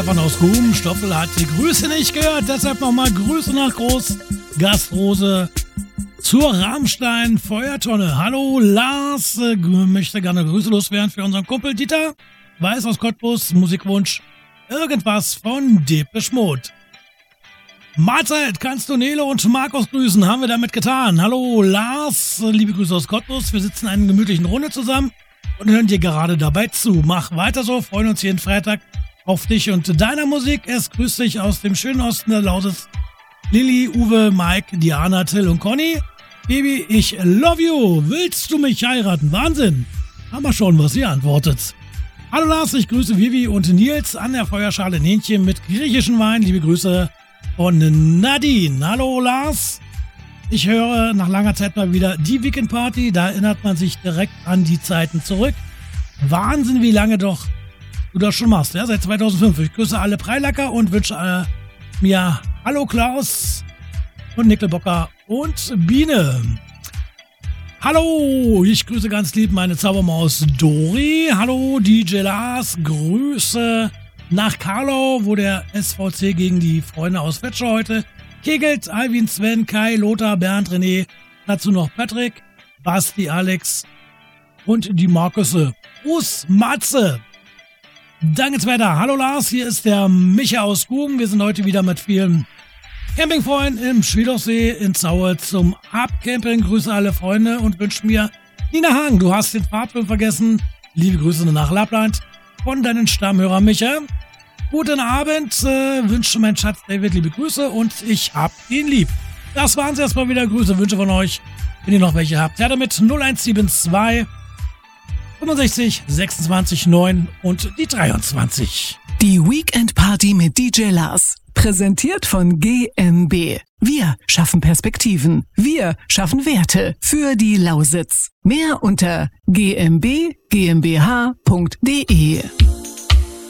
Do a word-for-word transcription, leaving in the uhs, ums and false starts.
Von aus Ruhm, Stoffel hat die Grüße nicht gehört, deshalb nochmal Grüße nach Groß, Gastrose zur Rammstein Feuertonne. Hallo Lars, äh, möchte gerne Grüße loswerden für unseren Kumpel Dieter, Weiß aus Cottbus, Musikwunsch, irgendwas von Depeche Mode. Mahlzeit, kannst du Nele und Markus grüßen, haben wir damit getan. Hallo Lars, liebe Grüße aus Cottbus, wir sitzen in einer gemütlichen Runde zusammen und hören dir gerade dabei zu. Mach weiter so, freuen uns jeden Freitag auf dich und deiner Musik. Es grüßt dich aus dem schönen Osten der Lausitz Lilly, Uwe, Mike, Diana, Till und Conny. Baby, ich love you. Willst du mich heiraten? Wahnsinn. Haben wir schon, was ihr antwortet. Hallo Lars, ich grüße Vivi und Nils an der Feuerschale in Hähnchen mit griechischen Wein. Liebe Grüße von Nadine. Hallo Lars. Ich höre nach langer Zeit mal wieder die Weekend Party. Da erinnert man sich direkt an die Zeiten zurück. Wahnsinn, wie lange doch du das schon machst, ja, seit zweitausendfünf. Ich grüße alle Preilacker und wünsche äh, mir Hallo Klaus und Nickelbocker und Biene. Hallo, ich grüße ganz lieb meine Zaubermaus Dori. Hallo D J Lars, Grüße nach Karlau, wo der S V C gegen die Freunde aus Fetscher heute kegelt. Alvin, Sven, Kai, Lothar, Bernd, René, dazu noch Patrick, Basti, Alex und die Markusse. Us, Matze. Dann geht's weiter. Hallo Lars, hier ist der Micha aus Guben. Wir sind heute wieder mit vielen Campingfreunden im Schwiedauchsee in Zaue zum Abcamping. Grüße alle Freunde und wünsche mir Nina Hagen. Du hast den Fahrtwind vergessen. Liebe Grüße nach Lappland von deinen Stammhörer Micha. Guten Abend, äh, wünsche mein Schatz David liebe Grüße und ich hab ihn lieb. Das waren's erstmal wieder. Grüße, Wünsche von euch. Wenn ihr noch welche habt, ja damit null eins sieben zwei fünfundsechzig, sechsundzwanzig, neun und die dreiundzwanzig. Die Weekend Party mit D J Lars. Präsentiert von G M B. Wir schaffen Perspektiven. Wir schaffen Werte für die Lausitz. Mehr unter g m b punkt g m b h punkt d e.